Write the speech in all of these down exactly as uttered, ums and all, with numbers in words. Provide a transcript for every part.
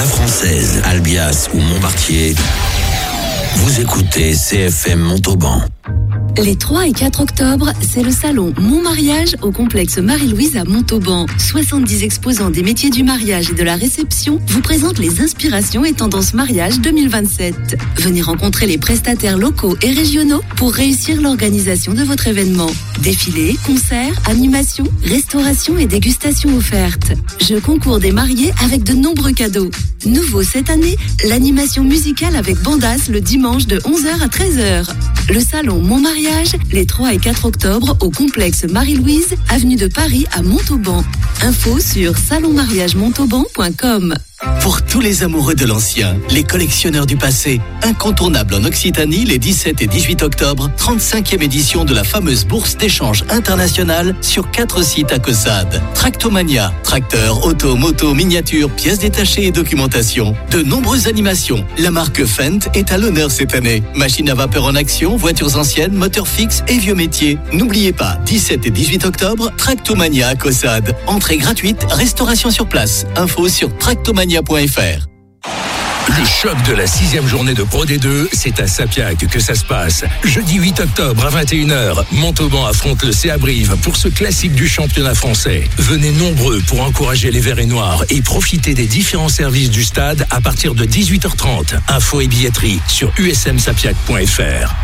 La Française, Albias ou Montmartier, vous écoutez C F M Montauban. Les trois et quatre octobre, c'est le salon Mon Mariage au complexe Marie-Louise à Montauban. soixante-dix exposants des métiers du mariage et de la réception vous présentent les inspirations et tendances mariage deux mille vingt-sept. Venez rencontrer les prestataires locaux et régionaux pour réussir l'organisation de votre événement. Défilés, concerts, animations, restauration et dégustations offertes. Jeux concours des mariés avec de nombreux cadeaux. Nouveau cette année, l'animation musicale avec Bandas le dimanche de onze heures à treize heures. Le salon Mon Mariage, les trois et quatre octobre au complexe Marie-Louise, avenue de Paris à Montauban. Info sur salon mariage montauban point com. Pour tous les amoureux de l'ancien, les collectionneurs du passé, incontournable en Occitanie les dix-sept et dix-huit octobre, trente-cinquième édition de la fameuse bourse d'échange internationale sur quatre sites à Caussade. Tractomania, tracteurs, auto, moto, miniatures, pièces détachées et documentation. De nombreuses animations. La marque Fendt est à l'honneur cette année. Machines à vapeur en action, voitures anciennes, moteurs fixes et vieux métiers. N'oubliez pas, dix-sept et dix-huit octobre, Tractomania à Caussade. Entrée gratuite, restauration sur place. Info sur tractomania point f r. Le choc de la sixième journée de Pro D deux, c'est à Sapiac que ça se passe. Jeudi huit octobre à vingt et une heures, Montauban affronte le C A Brive pour ce classique du championnat français. Venez nombreux pour encourager les Verts et Noirs et profiter des différents services du stade à partir de dix-huit heures trente. Info et billetterie sur u s m sapiac point f r.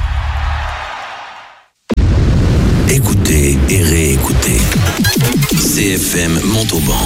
Écoutez et réécoutez C F M Montauban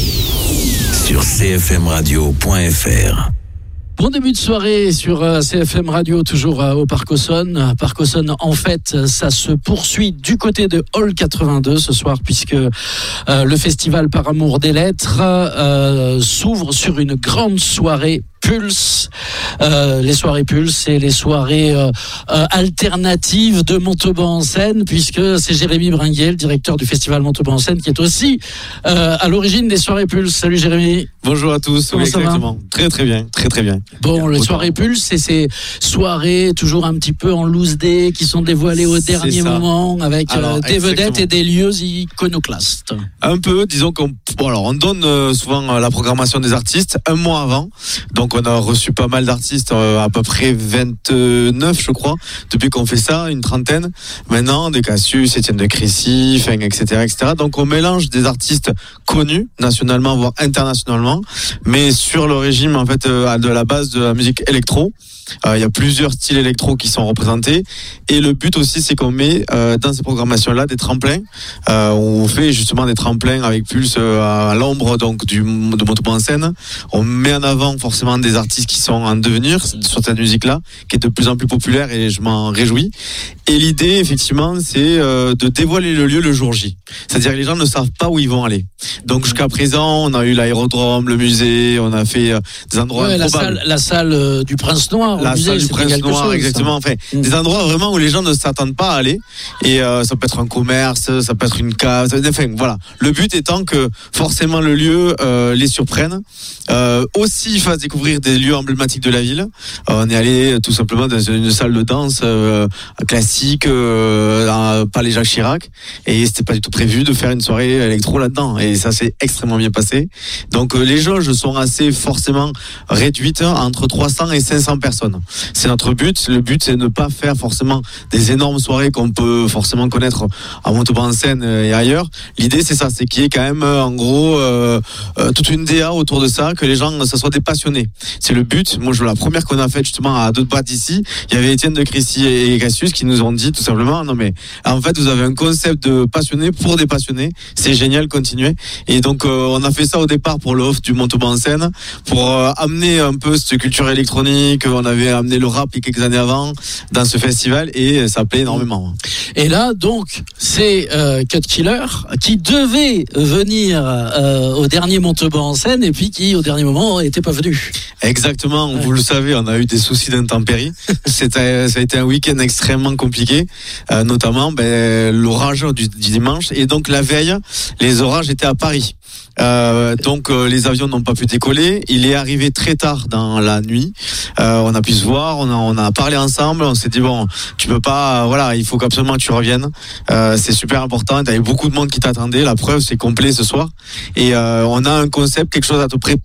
sur c f m radio point f r. Bon début de soirée sur euh, C F M Radio, toujours euh, au Parc Aussonne. Parc Aussonne, en fait, ça se poursuit du côté de Hall quatre-vingt-deux ce soir, puisque euh, le festival Par Amour des Lettres euh, s'ouvre sur une grande soirée Pulse. Euh, les soirées Pulse, c'est les soirées euh, euh, alternatives de Montauban en scène, puisque c'est Jérémy Bringuier, le directeur du festival Montauban en scène, qui est aussi euh, à l'origine des soirées Pulse. Salut Jérémy. Bonjour à tous. Comment oui, ça exactement. Va très très bien, très très bien. Bon, les soirées Pulse, c'est ces soirées toujours un petit peu en loose day qui sont dévoilées au c'est dernier ça. moment avec alors, euh, des exactement. vedettes et des lieux iconoclastes. Un peu, disons qu'on bon, alors on donne euh, souvent euh, la programmation des artistes un mois avant. Donc on a reçu pas mal d'artistes, euh, à peu près vingt-neuf je crois, depuis qu'on fait ça, une trentaine. Maintenant, des Cassius, Étienne de Crécy, enfin, et cetera, et cetera. Donc on mélange des artistes connus nationalement, voire internationalement, mais sur le régime en fait euh, de la base de la musique électro. Il euh, y a plusieurs styles électro qui sont représentés et le but aussi c'est qu'on met euh, dans ces programmations là des tremplins. Euh, on fait justement des tremplins avec Pulse euh, à l'ombre donc du de Montauban en scène. On met en avant forcément des artistes qui sont en devenir sur cette musique là qui est de plus en plus populaire et je m'en réjouis. Et l'idée effectivement c'est euh, de dévoiler le lieu le jour J. C'est-à-dire que les gens ne savent pas où ils vont aller. Donc jusqu'à présent on a eu l'aérodrome, le musée, on a fait euh, des endroits ouais, improbables. La salle, la salle euh, du Prince Noir. La musée, salle du Prince Noir, chose, exactement. Enfin, mmh. des endroits vraiment où les gens ne s'attendent pas à aller. Et euh, ça peut être un commerce, ça peut être une cave. Enfin, voilà. Le but étant que forcément le lieu euh, les surprenne. Euh, aussi fasse découvrir des lieux emblématiques de la ville. Euh, on est allé tout simplement dans une salle de danse euh, classique, euh, à Palais Jacques Chirac. Et c'était pas du tout prévu de faire une soirée électro là-dedans. Et ça s'est extrêmement bien passé. Donc euh, les jauges sont assez forcément réduites entre trois cents et cinq cents personnes. C'est notre but. Le but, c'est de ne pas faire forcément des énormes soirées qu'on peut forcément connaître à Montauban en scène et ailleurs. L'idée, c'est ça, c'est qu'il y ait quand même, en gros, euh, euh, toute une D A autour de ça, que les gens, ça soit des passionnés. C'est le but. Moi, je la première qu'on a faite justement à deux boîtes ici, il y avait Étienne de Crécy et Cassius qui nous ont dit tout simplement, non mais, en fait, vous avez un concept de passionnés pour des passionnés. C'est génial, continuez. Et donc, euh, on a fait ça au départ pour le off du Montauban en scène, pour euh, amener un peu cette culture électronique. On avait amené le rap il y a quelques années avant dans ce festival et ça plaît énormément. Et là, donc, c'est euh, Cut Killer qui devait venir euh, au dernier Montauban en scène et puis qui, au dernier moment, n'était pas venu. Exactement, ouais. Vous le savez, on a eu des soucis d'intempéries. C'était, ça a été un week-end extrêmement compliqué, euh, notamment ben, l'orage du, du dimanche. Et donc la veille, les orages étaient à Paris. Euh, donc euh, les avions n'ont pas pu décoller. Il est arrivé très tard dans la nuit. Euh, on a pu se voir, on a, on a parlé ensemble. On s'est dit bon, tu peux pas, euh, voilà, il faut qu'absolument tu reviennes. Euh, c'est super important. T'avais beaucoup de monde qui t'attendait. La preuve, c'est complet ce soir. Et euh, on a un concept, quelque chose à peu près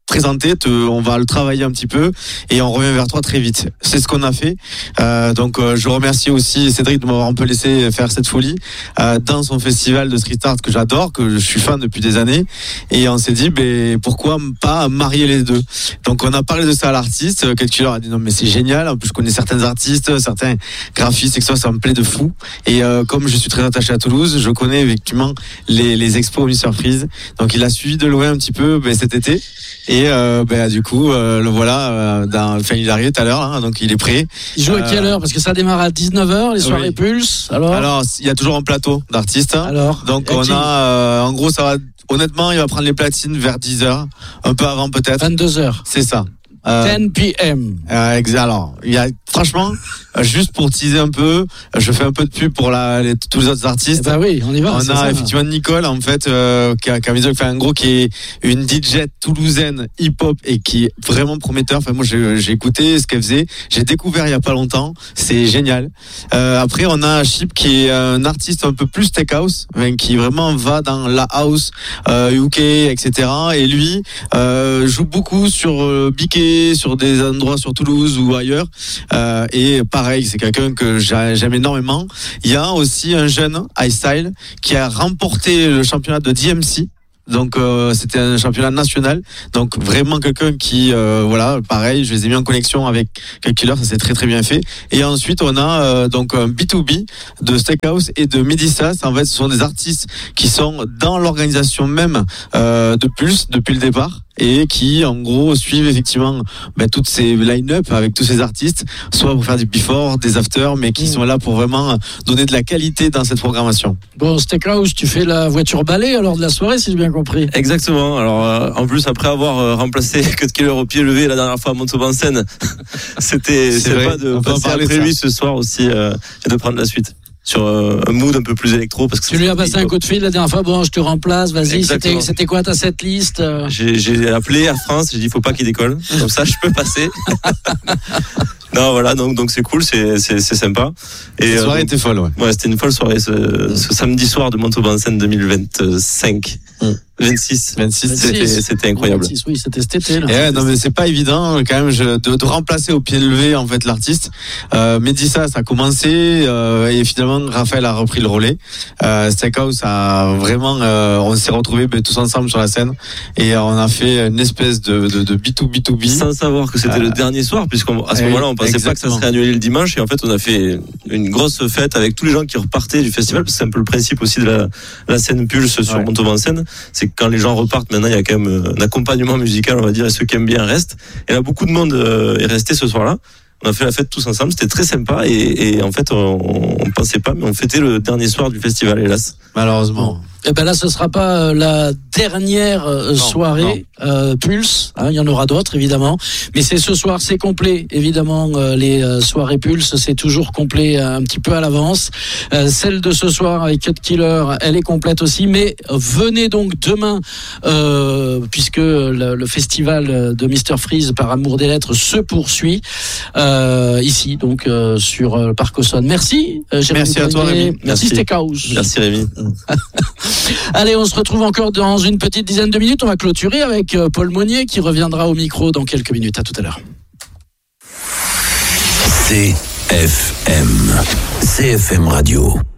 présenter, te, on va le travailler un petit peu et on revient vers toi très vite. C'est ce qu'on a fait. Euh, donc euh, je remercie aussi Cédric de m'avoir un peu laissé faire cette folie euh, dans son festival de street art que j'adore, que je suis fan depuis des années. Et on s'est dit, ben pourquoi pas marier les deux. Donc on a parlé de ça à l'artiste. Cut Killer a dit non mais c'est génial. En plus je connais certains artistes, certains graphistes, et que ça, ça me plaît de fou. Et euh, comme je suis très attaché à Toulouse, je connais effectivement les, les expos Mister Freeze. Donc il a suivi de loin un petit peu ben, cet été. Et euh, ben, du coup, euh, le voilà, euh, dans, enfin, il est arrivé tout à l'heure, hein, donc il est prêt. Il joue à quelle heure? Parce que ça démarre à dix-neuf heures, les soirées oui. Pulse. Alors, alors, il y a toujours un plateau d'artistes. Alors, donc on a, euh, en gros, ça va. Honnêtement, il va prendre les platines vers dix heures, un peu avant peut-être. vingt-deux heures. C'est ça. Euh, dix p m. Euh, exact. Alors, il y a franchement, juste pour teaser un peu, je fais un peu de pub pour la, les, tous les autres artistes. Bah oui, on y va. On a ça, effectivement Nicole, en fait, euh, qui a, qui a fait un gros, qui est une D J toulousaine hip-hop et qui est vraiment prometteur. Enfin, moi, j'ai, j'ai écouté ce qu'elle faisait. J'ai découvert il y a pas longtemps. C'est génial. Euh, après, on a Chip qui est un artiste un peu plus tech house, enfin, qui vraiment va dans la house, euh, U K, et cetera. Et lui, euh, joue beaucoup sur euh, Biquet, sur des endroits sur Toulouse ou ailleurs. Euh, et pareil, c'est quelqu'un que j'aime énormément. Il y a aussi un jeune iStyle qui a remporté le championnat de D M C. Donc euh, c'était un championnat national. Donc vraiment quelqu'un qui euh, voilà, pareil, je les ai mis en connexion avec Cut Killer, ça s'est très très bien fait. Et ensuite on a euh, donc un B deux B de Steakhouse et de Medisas. En fait, ce sont des artistes qui sont dans l'organisation même euh, de Pulse depuis le départ, et qui en gros suivent effectivement ben, toutes ces line-up avec tous ces artistes, soit pour faire des before, des after, mais qui mmh. sont là pour vraiment donner de la qualité dans cette programmation. Bon, Steakhouse, tu fais la voiture balai alors de la soirée, si j'ai bien compris. Exactement. Alors euh, en plus, après avoir euh, remplacé Cut Killer au pied levé la dernière fois à Montauban-Seine, c'était c'est pas de passer après lui ce soir aussi euh, et de prendre la suite sur euh, un mood un peu plus électro, parce que tu lui as passé un coup de fil la dernière fois. Bon, je te remplace, vas-y. C'était, c'était quoi ta setlist? J'ai, j'ai appelé Air France, j'ai dit faut pas qu'il décolle, comme ça je peux passer. Non, voilà, donc donc c'est cool, c'est c'est c'est sympa. Et la soirée euh, était folle, ouais. Ouais, c'était une folle soirée ce, ce samedi soir de Montauban-Seine deux mille vingt-cinq. Mmh. vingt-six. vingt-six, c'était, c'était incroyable. vingt-six, oui, c'était cet été, là. Et ouais, non, mais c'est pas évident, quand même, je, de, de remplacer au pied levé, en fait, l'artiste. Euh, Medissa, ça a commencé, euh, et finalement, Raphaël a repris le relais. Euh, Steakhouse a vraiment, euh, on s'est retrouvés ben, tous ensemble sur la scène, et on a fait une espèce de, de, de B deux B deux B. Sans savoir que c'était euh, le dernier soir, puisqu'à ce moment-là, on pensait exactement. pas que ça serait annulé le dimanche, et en fait, on a fait une grosse fête avec tous les gens qui repartaient du festival, parce que c'est un peu le principe aussi de la, la scène Pulse sur ouais. Montauban-Seine. C'est que quand les gens repartent, maintenant, il y a quand même un accompagnement musical, on va dire, et ceux qui aiment bien restent. Et là, beaucoup de monde est resté ce soir-là. On a fait la fête tous ensemble, c'était très sympa, et, et en fait, on, on pensait pas, mais on fêtait le dernier soir du festival, hélas. Malheureusement. Eh ben là, ce sera pas la dernière non, soirée non. Euh, Pulse. Hein, il y en aura d'autres, évidemment. Mais c'est ce soir, c'est complet. Évidemment, euh, les euh, soirées Pulse, c'est toujours complet euh, un petit peu à l'avance. Euh, celle de ce soir avec Cut Killer, elle est complète aussi. Mais venez donc demain, euh, puisque le, le festival de Mister Freeze par Amour des Lettres se poursuit euh, ici, donc euh, sur le Parc Auxonne. Merci, euh, Jérémy. Merci à toi, Rémi. Merci, Merci Steakhouse. Merci, Rémi. Allez, on se retrouve encore dans une petite dizaine de minutes. On va clôturer avec Paul Monnier qui reviendra au micro dans quelques minutes. À tout à l'heure. C F M, C F M Radio.